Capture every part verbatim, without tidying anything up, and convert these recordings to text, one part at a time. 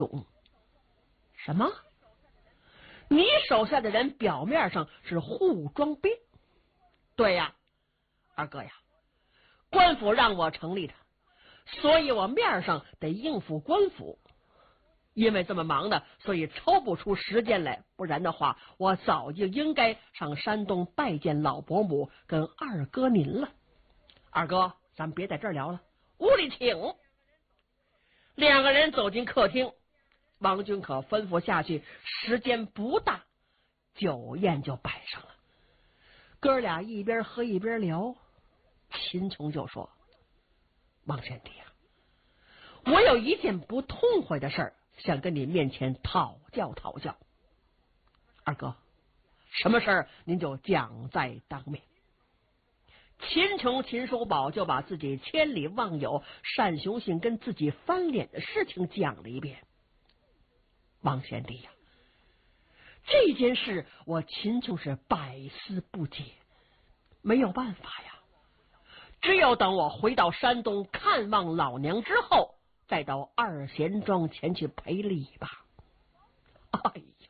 什么？你手下的人表面上是护装兵？对呀，二哥呀，官府让我成立他，所以我面上得应付官府。因为这么忙的，所以抽不出时间来，不然的话，我早就应该上山东拜见老伯母跟二哥您了。二哥，咱别在这儿聊了，屋里请。两个人走进客厅，王君可吩咐下去，时间不大，酒宴就摆上了。哥俩一边喝一边聊，秦琼就说：“王贤弟啊，我有一件不痛快的事儿，想跟你面前讨教讨教。”二哥，什么事儿您就讲在当面。秦琼秦叔宝就把自己千里望友单雄信跟自己翻脸的事情讲了一遍。王贤弟呀，这件事我秦琼是百思不解，没有办法呀，只有等我回到山东看望老娘之后，再到二贤庄前去赔礼吧。哎呀，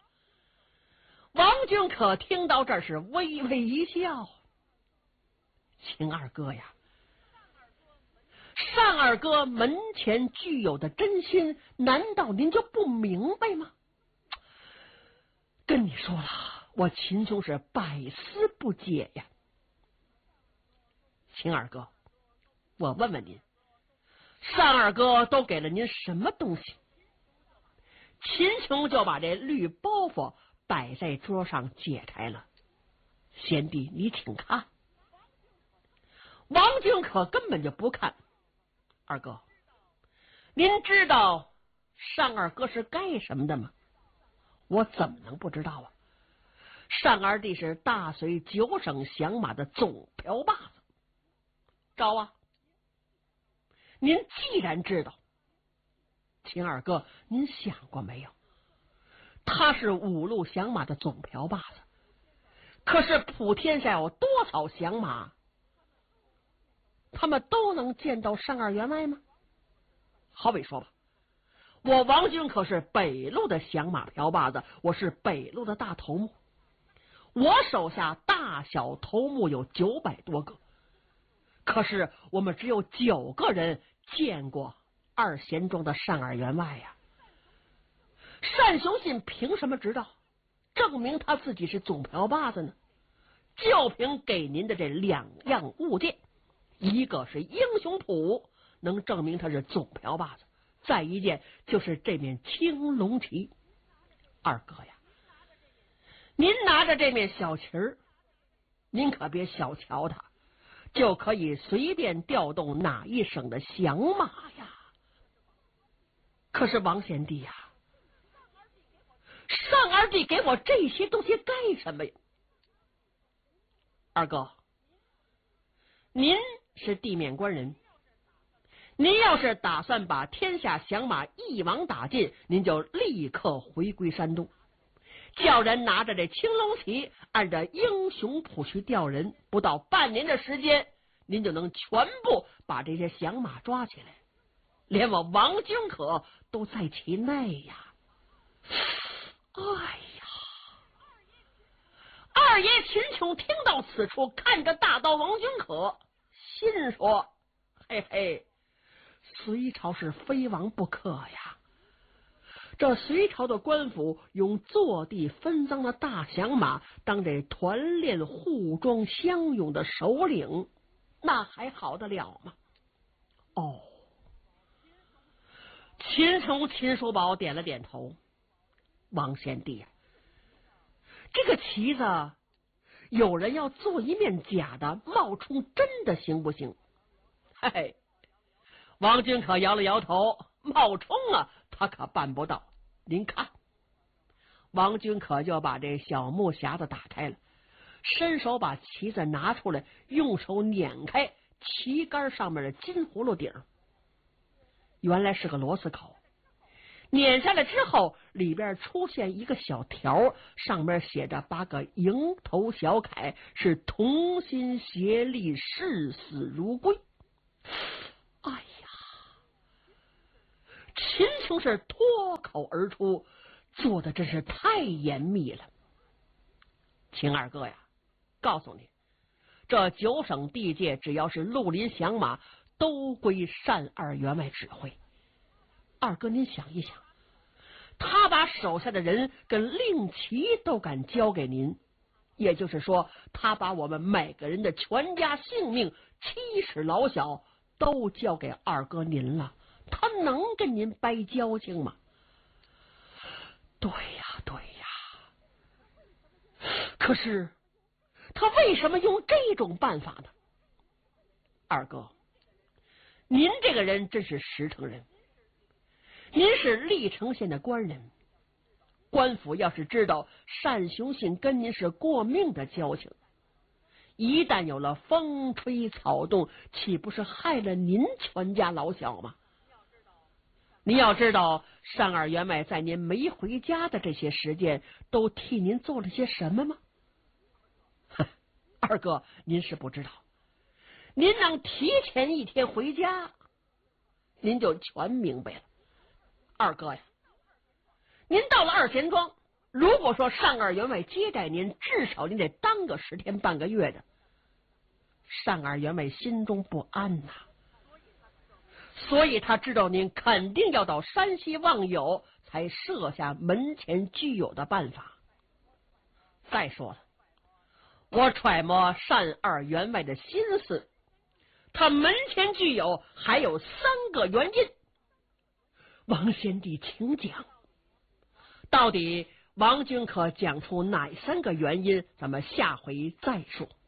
王君可听到这是微微一笑。秦二哥呀，单二哥门前具有的真心，难道您就不明白吗？跟你说了，我秦琼是百思不解呀。秦二哥，我问问您，单二哥都给了您什么东西？秦琼就把这绿包袱摆在桌上解开了。贤弟，你请看。王君可根本就不看。二哥，您知道单二哥是干什么的吗？我怎么能不知道啊？单二弟是大隋九省响马的总瓢把子。招啊！您既然知道，秦二哥，您想过没有？他是五路响马的总瓢把子，可是普天下有多少响马？他们都能见到单二员外吗？好比说吧，我王君可是北路的响马瓢把子，我是北路的大头目，我手下大小头目有九百多个，可是我们只有九个人见过二贤庄的单二员外呀。单雄信凭什么知道？证明他自己是总瓢把子呢？就凭给您的这两样物件，一个是英雄谱，能证明他是总瓢把子；再一件就是这面青龙旗。二哥呀，您拿着这面小旗儿，您可别小瞧它，就可以随便调动哪一省的响马呀。可是王贤弟呀，单二弟给我这些东西干什么呀？二哥，您是地面官人，您要是打算把天下响马一网打尽，您就立刻回归山东，叫人拿着这青龙旗，按照英雄谱去调人，不到半年的时间，您就能全部把这些响马抓起来，连我王君可都在其内呀。哎呀！二爷秦琼听到此处，看着大刀王君可，心说：嘿嘿，隋朝是非王不可呀！这隋朝的官府用坐地分赃的大响马当这团练护装相勇的首领，那还好得了吗？哦，秦琼秦叔宝点了点头。王贤弟啊，这个旗子有人要做一面假的冒充真的行不行？嘿嘿，王君可摇了摇头，冒充啊他可办不到。您看，王君可就把这小木匣子打开了，伸手把旗子拿出来，用手捻开旗杆上面的金葫芦顶，原来是个螺丝口。捻下来之后，里边出现一个小条，上面写着八个蝇头小楷，是同心协力，视死如归。哎呀， 秦琼是脱口而出，做的真是太严密了。秦二哥呀，告诉你，这九省地界只要是绿林响马，都归单二员外指挥。二哥您想一想，他把手下的人跟令旗都敢交给您，也就是说，他把我们每个人的全家性命、七尺老小都交给二哥您了，他能跟您掰交情吗？对呀，对呀。可是他为什么用这种办法呢？二哥，您这个人真是实诚人，您是历城县的官人，官府要是知道单雄信跟您是过命的交情，一旦有了风吹草动，岂不是害了您全家老小吗？你要知道，单二员外在您没回家的这些时间，都替您做了些什么吗？二哥，您是不知道，您能提前一天回家，您就全明白了。二哥呀，您到了二贤庄，如果说单二员外接待您，至少您得当个十天半个月的。单二员外心中不安呐、啊，所以他知道您肯定要到山西望友，才设下门前居有的办法。再说了，我揣摩单二员外的心思，他门前居有还有三个原因。王先帝，请讲，到底王君可讲出哪三个原因？咱们下回再说。